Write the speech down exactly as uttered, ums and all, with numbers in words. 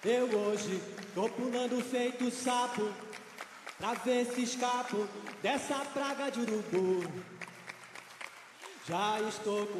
Eu hoje tô pulando feito sapo pra ver se escapo dessa praga de urubu. Já estou com